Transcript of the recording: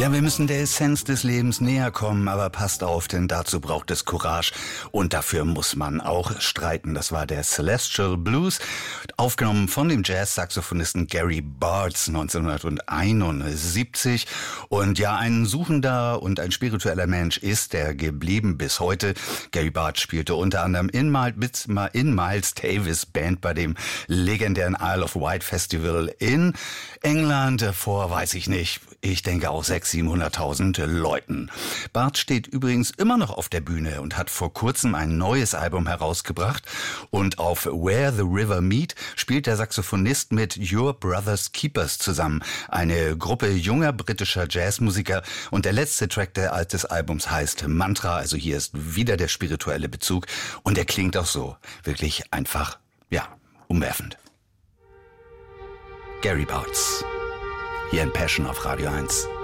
Ja, wir müssen der Essenz des Lebens näher kommen, aber passt auf, denn dazu braucht es Courage und dafür muss man auch streiten. Das war der Celestial Blues, aufgenommen von dem Jazz-Saxophonisten Gary Bartz 1971. Und ja, ein suchender und ein spiritueller Mensch ist er geblieben bis heute. Gary Bartz spielte unter anderem in Miles Davis Band bei dem legendären Isle of Wight Festival in England vor, weiß ich nicht, ich denke auch 600.000-700.000 Leuten. Bartz steht übrigens immer noch auf der Bühne und hat vor kurzem ein neues Album herausgebracht. Und auf Where the River Meet spielt der Saxophonist mit Your Brother's Keepers zusammen. Eine Gruppe junger britischer Jazzmusiker. Und der letzte Track des Albums heißt Mantra. Also hier ist wieder der spirituelle Bezug. Und er klingt auch so. Wirklich einfach, ja, umwerfend. Gary Bartz. Hier in Passion auf Radio 1.